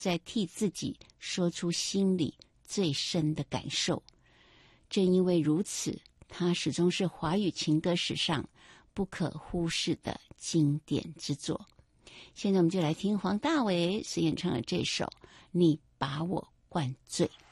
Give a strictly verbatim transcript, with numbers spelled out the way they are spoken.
在替自己说出心里最深的感受。正因为如此，它始终是华语情歌史上不可忽视的经典之作。现在我们就来听黄大炜所演唱的这首《你把我灌醉》。